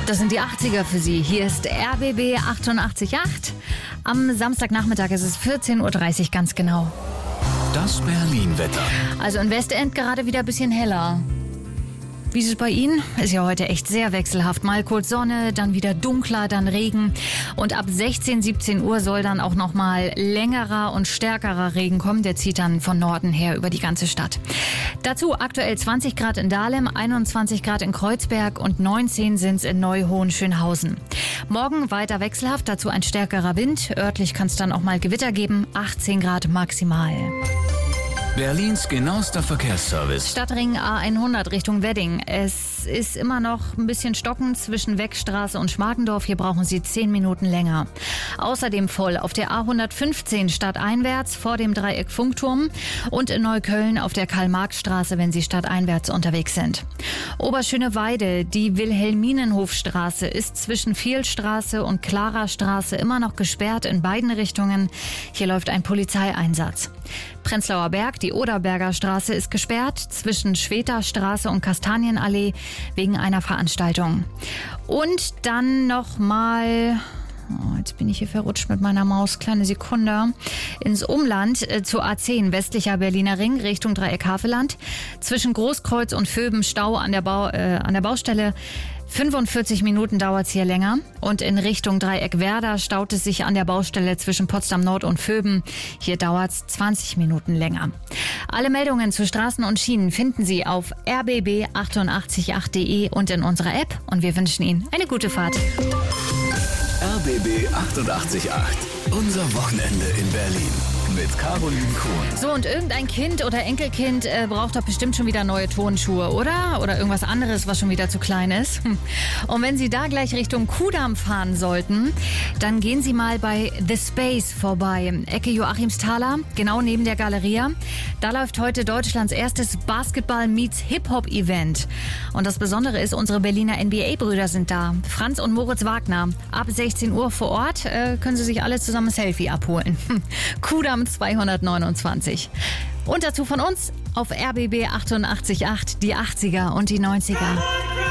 Das sind die 80er für Sie. Hier ist RBB 88.8. Am Samstagnachmittag ist es 14.30 Uhr ganz genau. Das Berlin-Wetter. Also in Westend gerade wieder ein bisschen heller. Wie ist es bei Ihnen? Ist ja heute echt sehr wechselhaft. Mal kurz Sonne, dann wieder dunkler, dann Regen. Und ab 16, 17 Uhr soll dann auch noch mal längerer und stärkerer Regen kommen. Der zieht dann von Norden her über die ganze Stadt. Dazu aktuell 20 Grad in Dahlem, 21 Grad in Kreuzberg und 19 sind es in Neu-Hohenschönhausen. Morgen weiter wechselhaft, dazu ein stärkerer Wind. Örtlich kann es dann auch mal Gewitter geben, 18 Grad maximal. Berlins genauester Verkehrsservice. Stadtring A100 Richtung Wedding. Es ist immer noch ein bisschen stockend zwischen Weckstraße und Schmargendorf. Hier brauchen Sie 10 Minuten länger. Außerdem voll auf der A115 stadteinwärts vor dem Dreieck Funkturm und in Neukölln auf der Karl-Marx-Straße, wenn Sie stadteinwärts unterwegs sind. Oberschöneweide, die Wilhelminenhofstraße ist zwischen Fehlstraße und Klarastraße immer noch gesperrt in beiden Richtungen. Hier läuft ein Polizeieinsatz. Prenzlauer Berg, die Oderberger Straße ist gesperrt zwischen Schweterstraße und Kastanienallee wegen einer Veranstaltung. Und dann nochmal... jetzt bin ich hier verrutscht mit meiner Maus, kleine Sekunde, ins Umland zur A10, westlicher Berliner Ring, Richtung Dreieck Havelland. Zwischen Großkreuz und Vöben Stau an der Baustelle. 45 Minuten dauert es hier länger. Und in Richtung Dreieck Werder staut es sich an der Baustelle zwischen Potsdam Nord und Vöben. Hier dauert es 20 Minuten länger. Alle Meldungen zu Straßen und Schienen finden Sie auf rbb888.de und in unserer App. Und wir wünschen Ihnen eine gute Fahrt. RBB 88.8. Unser Wochenende in Berlin. Mit Caroline Kuhn. So, und irgendein Kind oder Enkelkind braucht doch bestimmt schon wieder neue Turnschuhe, oder? Oder irgendwas anderes, was schon wieder zu klein ist. Und wenn Sie da gleich Richtung Kudamm fahren sollten, dann gehen Sie mal bei The Space vorbei. Ecke Joachimsthaler, genau neben der Galeria. Da läuft heute Deutschlands erstes Basketball-Meets-Hip-Hop-Event. Und das Besondere ist, unsere Berliner NBA-Brüder sind da. Franz und Moritz Wagner. Ab 16 Uhr vor Ort können Sie sich alle zusammen ein Selfie abholen. Kudamm 229. Und dazu von uns auf RBB 88.8 die 80er und die 90er.